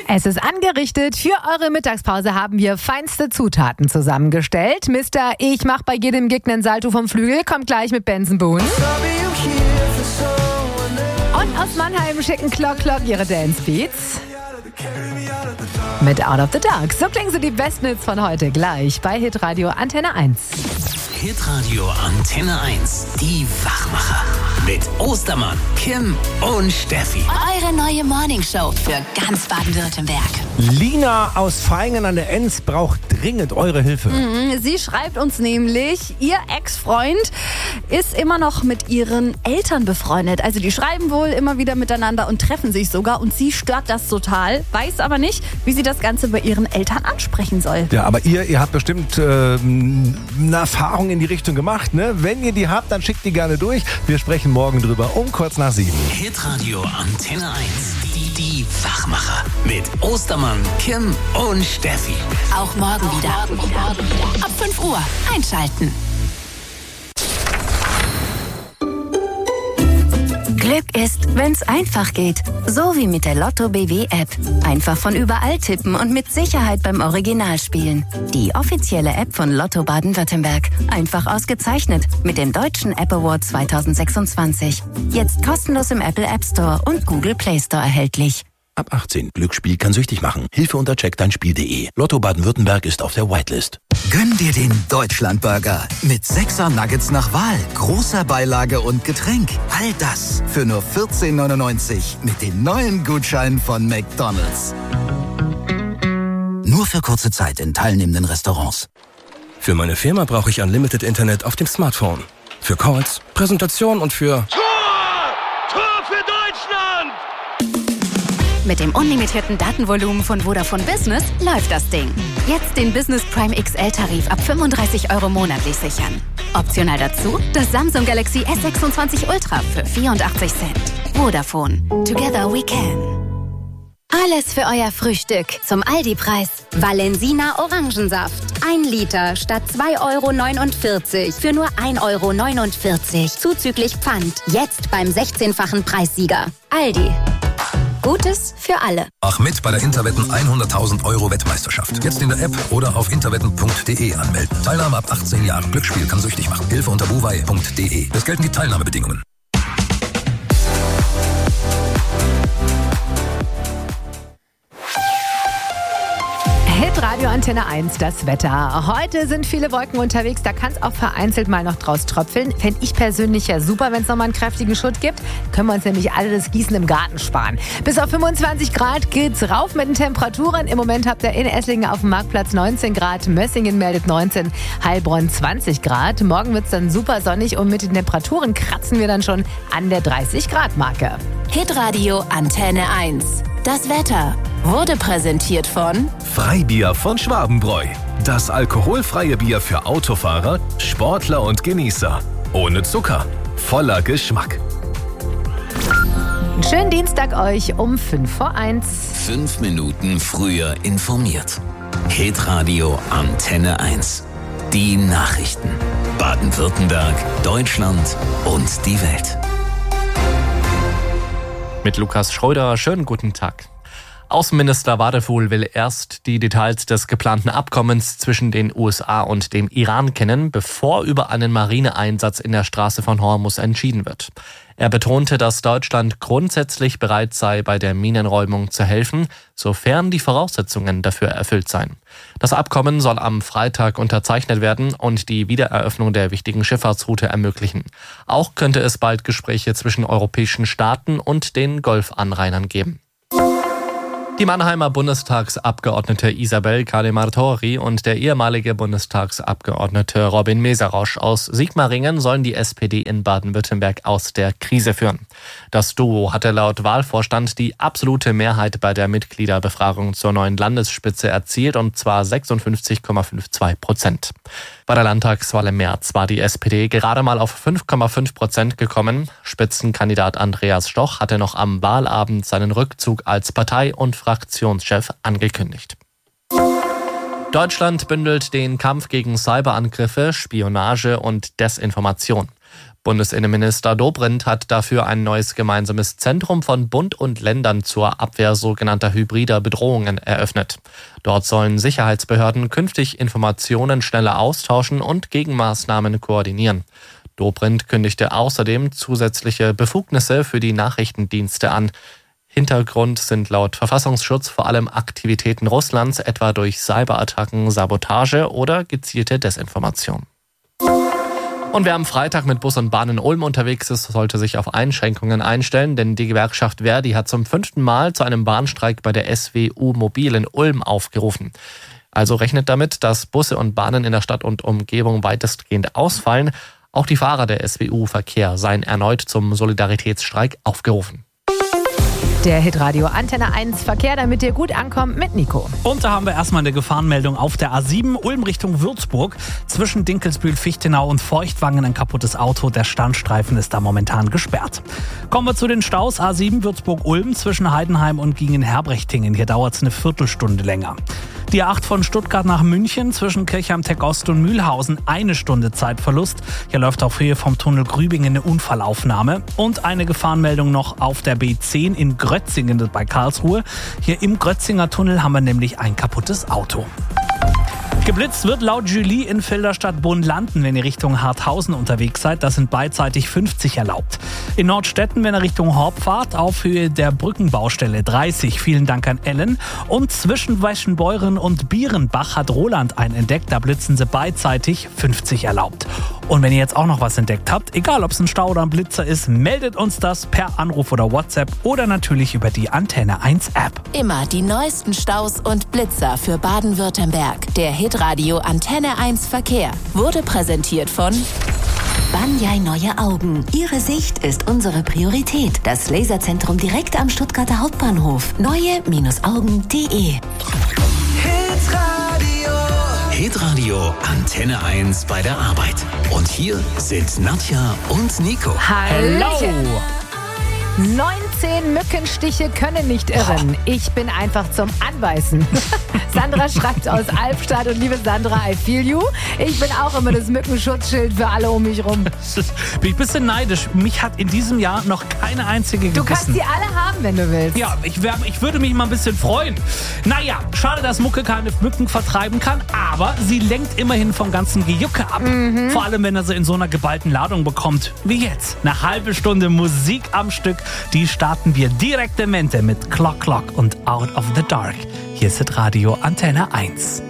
Es ist angerichtet. Für eure Mittagspause haben wir feinste Zutaten zusammengestellt. Mr. Ich mach bei jedem Gig einen Salto vom Flügel kommt gleich mit Benson Boone. Und aus Mannheim schicken Clock ihre Dance Beats mit Out of the Dark. So klingen so die besten Hits von heute gleich bei Hitradio Antenne 1. Hitradio Antenne 1, die Wachmacher. Mit Ostermann, Kim und Steffi. Eure neue Morningshow für ganz Baden-Württemberg. Lina aus Vaihingen an der Enz braucht dringend eure Hilfe. Sie schreibt uns nämlich, ihr Ex-Freund ist immer noch mit ihren Eltern befreundet. Also die schreiben wohl immer wieder miteinander und treffen sich sogar. Und sie stört das total, weiß aber nicht, wie sie das Ganze bei ihren Eltern ansprechen soll. Ja, aber ihr habt bestimmt eine Erfahrung in die Richtung gemacht, ne? Wenn ihr die habt, dann schickt die gerne durch. Wir sprechen morgen drüber um kurz nach 7. Hitradio Antenne 1, die Wachmacher. Mit Ostermann, Kim und Steffi. Auch morgen wieder. Ab 5 Uhr einschalten. Glück ist, wenn's einfach geht. So wie mit der Lotto BW-App. Einfach von überall tippen und mit Sicherheit beim Original spielen. Die offizielle App von Lotto Baden-Württemberg. Einfach ausgezeichnet mit dem Deutschen App Award 2026. Jetzt kostenlos im Apple App Store und Google Play Store erhältlich. Ab 18. Glücksspiel kann süchtig machen. Hilfe unter checkdeinspiel.de. Lotto Baden-Württemberg ist auf der Whitelist. Gönn dir den Deutschlandburger mit 6er Nuggets nach Wahl, großer Beilage und Getränk. All das für nur 14,99 mit den neuen Gutscheinen von McDonald's. Nur für kurze Zeit in teilnehmenden Restaurants. Für meine Firma brauche ich Unlimited Internet auf dem Smartphone. Für Calls, Präsentation und für... Tor für Deutschland! Mit dem unlimitierten Datenvolumen von Vodafone Business läuft das Ding. Jetzt den Business Prime XL-Tarif ab 35 € monatlich sichern. Optional dazu das Samsung Galaxy S26 Ultra für 84 Cent. Vodafone. Together we can. Alles für euer Frühstück zum Aldi-Preis. Valensina Orangensaft. 1 Liter statt 2,49 € für nur 1,49 € zuzüglich Pfand. Jetzt beim 16-fachen Preissieger. Aldi. Gutes für alle. Mach mit bei der Interwetten 100.000 € Wettmeisterschaft. Jetzt in der App oder auf interwetten.de anmelden. Teilnahme ab 18 Jahren. Glücksspiel kann süchtig machen. Hilfe unter buwei.de. Es gelten die Teilnahmebedingungen. Hitradio Antenne 1, das Wetter. Heute sind viele Wolken unterwegs, da kann es auch vereinzelt mal noch draus tröpfeln. Fände ich persönlich ja super, wenn es nochmal einen kräftigen Schutt gibt. Können wir uns nämlich alle das Gießen im Garten sparen. Bis auf 25 Grad geht's rauf mit den Temperaturen. Im Moment habt ihr in Esslingen auf dem Marktplatz 19 Grad, Mössingen meldet 19, Heilbronn 20 Grad. Morgen wird's dann super sonnig und mit den Temperaturen kratzen wir dann schon an der 30-Grad-Marke. Hitradio Antenne 1. Das Wetter wurde präsentiert von Freibier von Schwabenbräu. Das alkoholfreie Bier für Autofahrer, Sportler und Genießer. Ohne Zucker, voller Geschmack. Schönen Dienstag euch um 1:05. 5 Minuten früher informiert. Hitradio Antenne 1. Die Nachrichten. Baden-Württemberg, Deutschland und die Welt. Mit Lukas Schröder, schönen guten Tag. Außenminister Wadefuhl will erst die Details des geplanten Abkommens zwischen den USA und dem Iran kennen, bevor über einen Marineeinsatz in der Straße von Hormuz entschieden wird. Er betonte, dass Deutschland grundsätzlich bereit sei, bei der Minenräumung zu helfen, sofern die Voraussetzungen dafür erfüllt seien. Das Abkommen soll am Freitag unterzeichnet werden und die Wiedereröffnung der wichtigen Schifffahrtsroute ermöglichen. Auch könnte es bald Gespräche zwischen europäischen Staaten und den Golfanrainern geben. Die Mannheimer Bundestagsabgeordnete Isabel Kade-Martori und der ehemalige Bundestagsabgeordnete Robin Meserosch aus Sigmaringen sollen die SPD in Baden-Württemberg aus der Krise führen. Das Duo hatte laut Wahlvorstand die absolute Mehrheit bei der Mitgliederbefragung zur neuen Landesspitze erzielt, und zwar 56,52%. Bei der Landtagswahl im März war die SPD gerade mal auf 5,5% gekommen. Spitzenkandidat Andreas Stoch hatte noch am Wahlabend seinen Rückzug als Partei- und Fraktionschef angekündigt. Deutschland bündelt den Kampf gegen Cyberangriffe, Spionage und Desinformation. Bundesinnenminister Dobrindt hat dafür ein neues gemeinsames Zentrum von Bund und Ländern zur Abwehr sogenannter hybrider Bedrohungen eröffnet. Dort sollen Sicherheitsbehörden künftig Informationen schneller austauschen und Gegenmaßnahmen koordinieren. Dobrindt kündigte außerdem zusätzliche Befugnisse für die Nachrichtendienste an. Hintergrund sind laut Verfassungsschutz vor allem Aktivitäten Russlands, etwa durch Cyberattacken, Sabotage oder gezielte Desinformation. Und wer am Freitag mit Bus und Bahn in Ulm unterwegs ist, sollte sich auf Einschränkungen einstellen, denn die Gewerkschaft Verdi hat zum 5. Mal zu einem Bahnstreik bei der SWU Mobil in Ulm aufgerufen. Also rechnet damit, dass Busse und Bahnen in der Stadt und Umgebung weitestgehend ausfallen. Auch die Fahrer der SWU Verkehr seien erneut zum Solidaritätsstreik aufgerufen. Der Hitradio Antenne 1 Verkehr, damit ihr gut ankommt mit Nico. Und da haben wir erstmal eine Gefahrenmeldung auf der A7 Ulm Richtung Würzburg. Zwischen Dinkelsbühl, Fichtenau und Feuchtwangen ein kaputtes Auto. Der Standstreifen ist da momentan gesperrt. Kommen wir zu den Staus. A7 Würzburg-Ulm zwischen Heidenheim und Gingen-Herbrechtingen. Hier dauert es eine Viertelstunde länger. Die A8 von Stuttgart nach München zwischen Kirchheim-Tech-Ost und Mühlhausen 1 Stunde Zeitverlust. Hier läuft auf Höhe vom Tunnel Grübingen eine Unfallaufnahme. Und eine Gefahrenmeldung noch auf der B10 in Grötzingen bei Karlsruhe. Hier im Grötzinger Tunnel haben wir nämlich ein kaputtes Auto. Geblitzt wird laut Julie in Filderstadt-Bonn-Landen, wenn ihr Richtung Harthausen unterwegs seid. Das sind beidseitig 50 erlaubt. In Nordstetten, wenn ihr Richtung Horb fahrt, auf Höhe der Brückenbaustelle 30. Vielen Dank an Ellen. Und zwischen Weschenbeuren und Bierenbach hat Roland einen entdeckt. Da blitzen sie beidseitig 50 erlaubt. Und wenn ihr jetzt auch noch was entdeckt habt, egal ob es ein Stau oder ein Blitzer ist, meldet uns das per Anruf oder WhatsApp oder natürlich über die Antenne 1 App. Immer die neuesten Staus und Blitzer für Baden-Württemberg. Der Hitradio Antenne 1 Verkehr wurde präsentiert von Banyai Neue Augen. Ihre Sicht ist unsere Priorität. Das Laserzentrum direkt am Stuttgarter Hauptbahnhof. Neue-Augen.de. Hitradio Antenne 1 bei der Arbeit. Und hier sind Nadja und Nico. Hallo! 19 Mückenstiche können nicht irren. Ich bin einfach zum Anbeißen. Sandra schreibt aus Albstadt und liebe Sandra, I feel you. Ich bin auch immer das Mückenschutzschild für alle um mich rum. Bin ich ein bisschen neidisch. Mich hat in diesem Jahr noch keine einzige gebissen. Du kannst sie alle haben, wenn du willst. Ja, ich würde mich mal ein bisschen freuen. Naja, schade, dass Mucke keine Mücken vertreiben kann, aber sie lenkt immerhin vom ganzen Gejucke ab. Vor allem, wenn er sie in so einer geballten Ladung bekommt, wie jetzt. Eine halbe Stunde Musik am Stück, die starten wir direktemente mit Clock Clock und Out of the Dark. Hier ist Radio Antenne 1.